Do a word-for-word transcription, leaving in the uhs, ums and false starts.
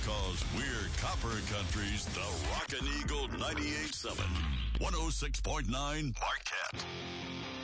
Because we're Copper Country's The Rockin' Eagle ninety-eight point seven, one oh six point nine Marquette.